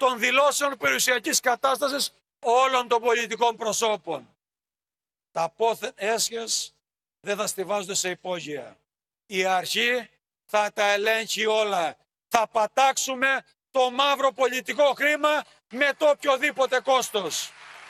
των δηλώσεων περιουσιακής κατάστασης όλων των πολιτικών προσώπων. Τα πόθεν έσχες δεν θα στιβάζονται σε υπόγεια. Η αρχή θα τα ελέγχει όλα. Θα πατάξουμε το μαύρο πολιτικό χρήμα με το οποιοδήποτε κόστος.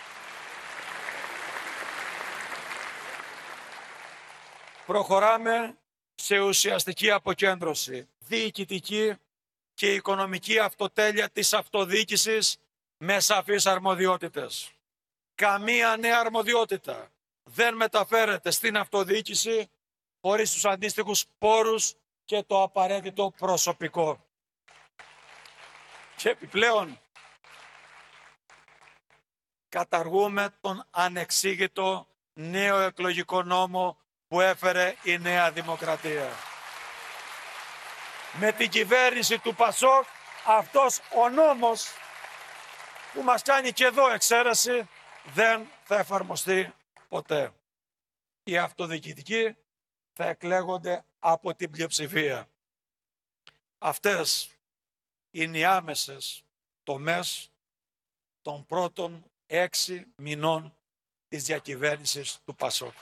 Προχωράμε σε ουσιαστική αποκέντρωση, διοικητική και οικονομική αυτοτέλεια της αυτοδιοίκησης με σαφείς αρμοδιότητες. Καμία νέα αρμοδιότητα δεν μεταφέρεται στην αυτοδιοίκηση χωρίς τους αντίστοιχους πόρους και το απαραίτητο προσωπικό. Και επιπλέον καταργούμε τον ανεξήγητο νέο εκλογικό νόμο που έφερε η Νέα Δημοκρατία. Με την κυβέρνηση του ΠΑΣΟΚ αυτός ο νόμος που μας κάνει και εδώ εξαίρεση δεν θα εφαρμοστεί ποτέ. Οι αυτοδιοικητικοί θα εκλέγονται από την πλειοψηφία. Αυτές είναι οι άμεσες τομές των πρώτων 6 μηνών της διακυβέρνησης του ΠΑΣΟΚ.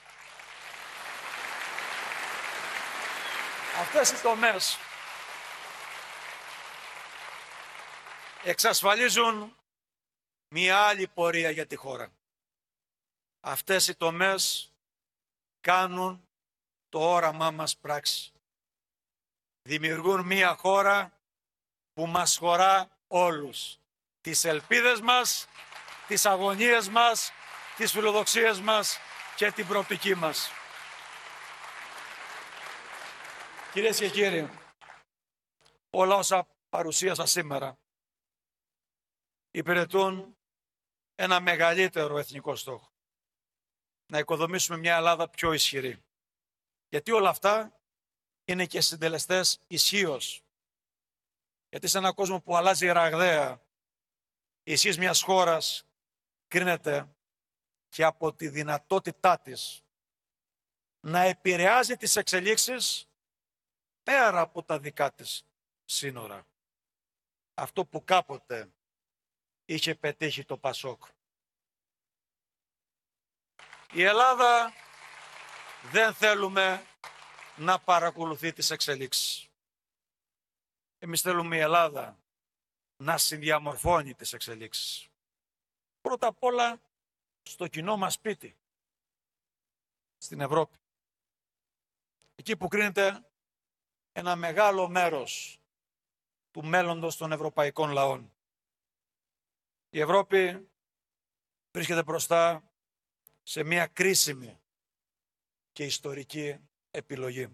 Αυτές οι τομές εξασφαλίζουν μια άλλη πορεία για τη χώρα. Αυτές οι τομές κάνουν το όραμά μας πράξη. Δημιουργούν μια χώρα που μας χωρά όλους. Τις ελπίδες μας, τις αγωνίες μας, τις φιλοδοξίες μας και την προοπτική μας. Κυρίες και κύριοι, όλα όσα παρουσίασα σήμερα υπηρετούν ένα μεγαλύτερο εθνικό στόχο. Να οικοδομήσουμε μια Ελλάδα πιο ισχυρή. Γιατί όλα αυτά είναι και συντελεστές ισχύως. Γιατί σε έναν κόσμο που αλλάζει ραγδαία, η ισχύς μιας χώρας κρίνεται και από τη δυνατότητά της να επηρεάζει τις εξελίξεις πέρα από τα δικά της σύνορα. Αυτό που κάποτε είχε πετύχει το ΠΑΣΟΚ. Η Ελλάδα δεν θέλουμε να παρακολουθεί τις εξελίξεις. Εμείς θέλουμε η Ελλάδα να συνδιαμορφώνει τις εξελίξεις. Πρώτα απ' όλα στο κοινό μας σπίτι, στην Ευρώπη. Εκεί που κρίνεται ένα μεγάλο μέρος του μέλλοντος των ευρωπαϊκών λαών. Η Ευρώπη βρίσκεται μπροστά σε μια κρίσιμη και ιστορική επιλογή.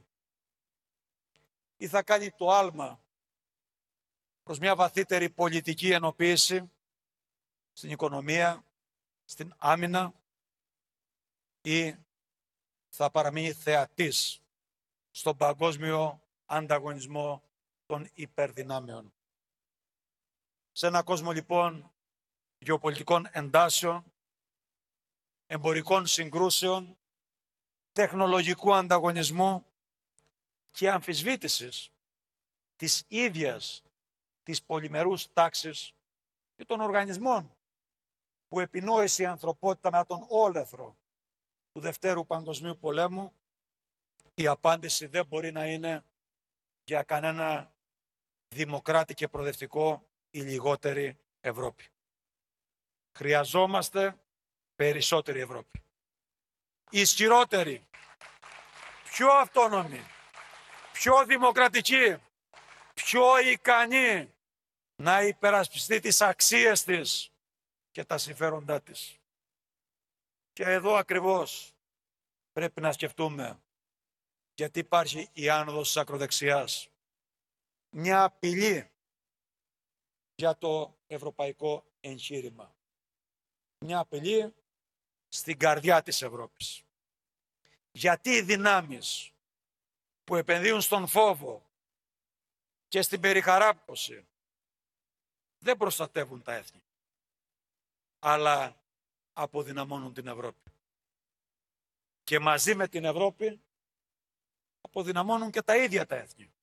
Ή θα κάνει το άλμα προς μια βαθύτερη πολιτική ενοποίηση στην οικονομία, στην άμυνα, ή θα παραμείνει θεατής στον παγκόσμιο ανταγωνισμό των υπερδυνάμεων. Σε έναν κόσμο λοιπόν γεωπολιτικών εντάσεων, εμπορικών συγκρούσεων, τεχνολογικού ανταγωνισμού και αμφισβήτησης της ίδιας της πολυμερούς τάξης και των οργανισμών που επινόησε η ανθρωπότητα μετά τον όλεθρο του Δευτέρου Παγκοσμίου Πολέμου, η απάντηση δεν μπορεί να είναι για κανένα δημοκράτη και προοδευτικό η λιγότερη Ευρώπη. Χρειαζόμαστε περισσότερη Ευρώπη. Ισχυρότερη, πιο αυτόνομη, πιο δημοκρατική, πιο ικανή να υπερασπιστεί τις αξίες της και τα συμφέροντά της. Και εδώ ακριβώς πρέπει να σκεφτούμε γιατί υπάρχει η άνοδος της ακροδεξιάς. Μια απειλή για το ευρωπαϊκό εγχείρημα. Μια απειλή στην καρδιά της Ευρώπης. Γιατί οι δυνάμεις που επενδύουν στον φόβο και στην περιχαράπωση δεν προστατεύουν τα έθνη, αλλά αποδυναμώνουν την Ευρώπη. Και μαζί με την Ευρώπη αποδυναμώνουν και τα ίδια τα έθνη.